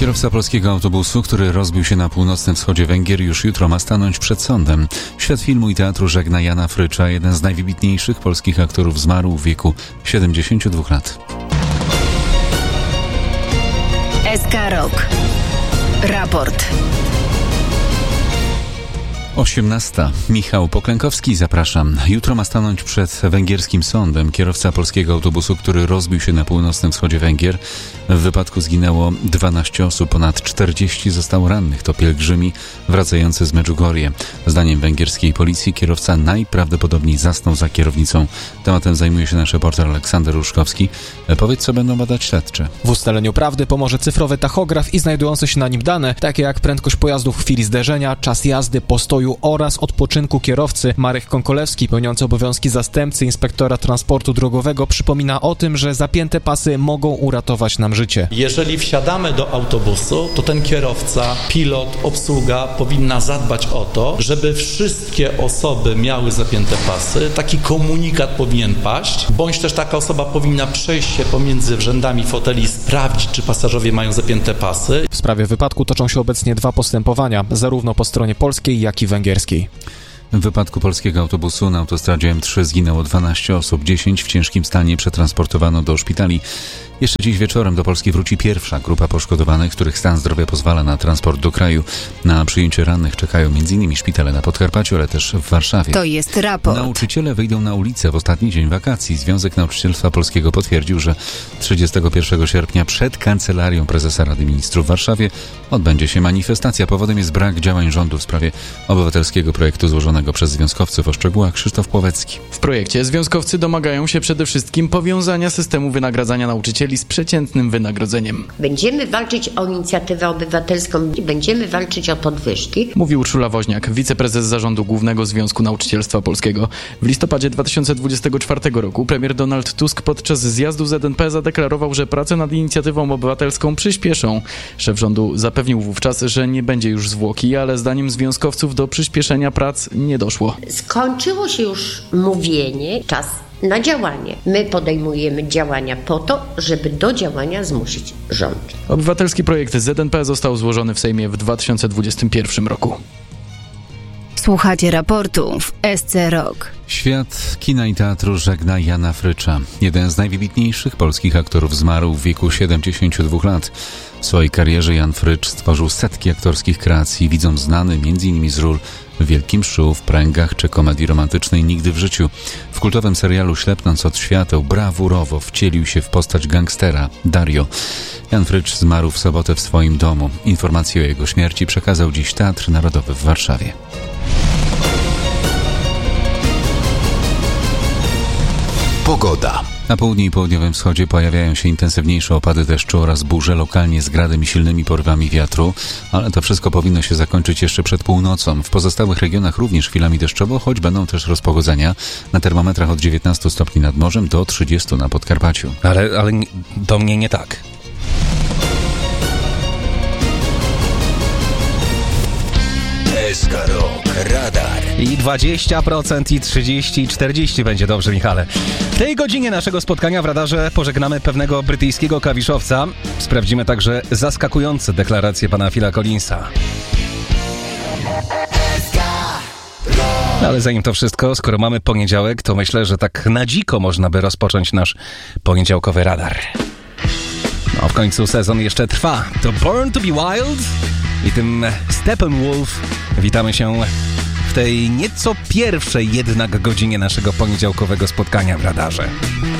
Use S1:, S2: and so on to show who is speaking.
S1: Kierowca polskiego autobusu, który rozbił się na północnym wschodzie Węgier, już jutro ma stanąć przed sądem. Świat filmu i teatru żegna Jana Frycza, jeden z najwybitniejszych polskich aktorów, zmarł w wieku 72 lat.
S2: SK Rok. Raport.
S1: 18. Michał Poklękowski, zapraszam. Jutro ma stanąć przed węgierskim sądem kierowca polskiego autobusu, który rozbił się na północnym wschodzie Węgier. W wypadku zginęło 12 osób, ponad 40 zostało rannych. To pielgrzymi wracający z Medjugorje. Zdaniem węgierskiej policji kierowca najprawdopodobniej zasnął za kierownicą. Tematem zajmuje się nasz reporter Aleksander Ruszkowski. Powiedz, co będą badać śledczy.
S3: W ustaleniu prawdy pomoże cyfrowy tachograf i znajdujące się na nim dane, takie jak prędkość pojazdu w chwili zderzenia, czas jazdy, postoju oraz odpoczynku kierowcy. Marek Konkolewski, pełniący obowiązki zastępcy inspektora transportu drogowego, przypomina o tym, że zapięte pasy mogą uratować nam życie.
S4: Jeżeli wsiadamy do autobusu, to ten kierowca, pilot, obsługa powinna zadbać o to, żeby wszystkie osoby miały zapięte pasy. Taki komunikat powinien paść, bądź też taka osoba powinna przejść się pomiędzy rzędami foteli i sprawdzić, czy pasażerowie mają zapięte pasy.
S3: W sprawie wypadku toczą się obecnie 2 postępowania, zarówno po stronie polskiej, jak i węgierskiej.
S1: W wypadku polskiego autobusu na autostradzie M3 zginęło 12 osób, 10 w ciężkim stanie przetransportowano do szpitali. Jeszcze dziś wieczorem do Polski wróci pierwsza grupa poszkodowanych, których stan zdrowia pozwala na transport do kraju. Na przyjęcie rannych czekają m.in. szpitale na Podkarpaciu, ale też w Warszawie.
S2: To jest raport.
S1: Nauczyciele wyjdą na ulicę w ostatni dzień wakacji. Związek Nauczycielstwa Polskiego potwierdził, że 31 sierpnia przed Kancelarią Prezesa Rady Ministrów w Warszawie odbędzie się manifestacja. Powodem jest brak działań rządu w sprawie obywatelskiego projektu złożonego przez związkowców. O szczegółach Krzysztof Płowecki.
S5: W projekcie związkowcy domagają się przede wszystkim powiązania systemu wynagradzania nauczycieli z przeciętnym wynagrodzeniem.
S6: Będziemy walczyć o inicjatywę obywatelską, będziemy walczyć o podwyżki.
S5: Mówi Urszula Woźniak, wiceprezes Zarządu Głównego Związku Nauczycielstwa Polskiego. W listopadzie 2024 roku premier Donald Tusk podczas zjazdu ZNP zadeklarował, że prace nad inicjatywą obywatelską przyspieszą. Szef rządu zapewnił wówczas, że nie będzie już zwłoki, ale zdaniem związkowców do przyspieszenia prac nie doszło.
S6: Skończyło się już mówienie, czas na działanie. My podejmujemy działania po to, żeby do działania zmusić rząd.
S5: Obywatelski projekt ZNP został złożony w Sejmie w 2021 roku.
S2: Słuchacie raportu w SC Rok.
S1: Świat kina i teatru żegna Jana Frycza. Jeden z najwybitniejszych polskich aktorów zmarł w wieku 72 lat. W swojej karierze Jan Frycz stworzył setki aktorskich kreacji, widzom znany m.in. z ról w Wielkim Mszu, w Pręgach czy komedii romantycznej Nigdy w życiu. W kultowym serialu Ślepnąc od świateł brawurowo wcielił się w postać gangstera Dario. Jan Frycz zmarł w sobotę w swoim domu. Informację o jego śmierci przekazał dziś Teatr Narodowy w Warszawie.
S7: Pogoda.
S1: Na południu i południowym wschodzie pojawiają się intensywniejsze opady deszczu oraz burze, lokalnie z gradem i silnymi porywami wiatru, ale to wszystko powinno się zakończyć jeszcze przed północą. W pozostałych regionach również chwilami deszczowo, choć będą też rozpogodzenia. Na termometrach od 19 stopni nad morzem do 30 na Podkarpaciu.
S8: Ale do mnie nie tak.
S7: SK Rok Radar.
S8: I 20%, i 30%, i 40% będzie dobrze, Michale. W tej godzinie naszego spotkania w radarze pożegnamy pewnego brytyjskiego klawiszowca. Sprawdzimy także zaskakujące deklaracje pana Phila Collinsa. Ale zanim to wszystko, skoro mamy poniedziałek, to myślę, że tak na dziko można by rozpocząć nasz poniedziałkowy radar. No, w końcu sezon jeszcze trwa. To Born to be Wild i tym Steppenwolf witamy się w tej nieco pierwszej jednak godzinie naszego poniedziałkowego spotkania w radarze.